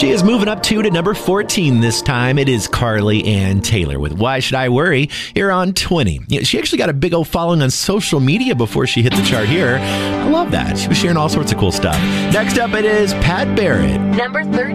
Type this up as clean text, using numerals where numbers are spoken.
She is moving up to number 14 this time. It is Carly Ann Taylor with Why Should I Worry here on 20. She actually got a big old following on social media before she hit the chart here. I love that. She was sharing all sorts of cool stuff. Next up, it is Pat Barrett. Number 13.